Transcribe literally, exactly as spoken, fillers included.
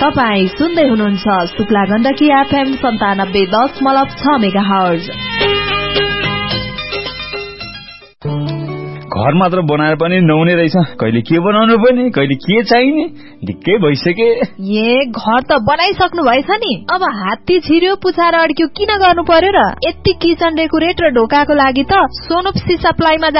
तपाई सुन्दै हुनुहुन्छ शुक्ला गण्डकी एफएम सन्तानब्बे दशमलव छ मेगा हर्ज। घर मात्र बनाएर पनि नहुने रहेछ, कहिले के बनाउनु पर्ने कहिले के चाहिने ढिक्कै भइसके। ए घर त बनाइसक्नु भएछ नि, अब हात्ती छिर्यो पुछाएर अड्क्यो किन गर्नु पर्यो र? यति किचन डेकोरेट र ढोकाको लागि त सोनुप सी सप्लाईमा